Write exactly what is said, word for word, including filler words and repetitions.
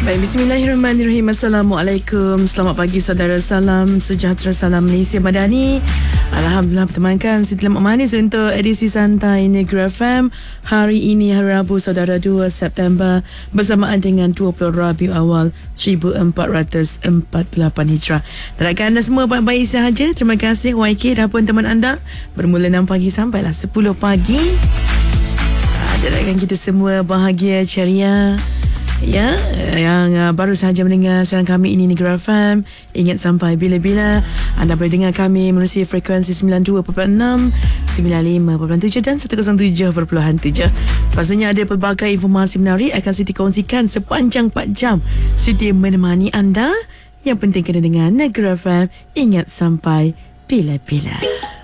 Baik, bismillahirrahmanirrahim. Assalamualaikum. Selamat pagi saudara, salam sejahtera, salam Malaysia Madani. Alhamdulillah bertemankan Siti Lemak Manis untuk edisi santai Negeri F M hari ini, hari Rabu saudara, dua September, bersamaan dengan dua puluh Rabiul Awal seribu empat ratus empat puluh lapan Hijrah. Harapkan anda semua baik-baik sahaja. Terima kasih Y K dan pun teman anda. Bermula enam pagi sampailah sepuluh pagi. Harapkan kita semua bahagia, ceria. Ya, yang uh, baru sahaja mendengar siaran kami ini Negeri F M, ingat sampai bila-bila anda boleh dengar kami menerusi frekuensi sembilan puluh dua perpuluhan enam, sembilan puluh lima perpuluhan tujuh dan seratus tujuh perpuluhan tujuh. Pastinya ada pelbagai informasi menarik akan Siti kongsikan sepanjang empat jam. Siti menemani anda. Yang penting kena dengar Negeri F M, ingat sampai bila-bila.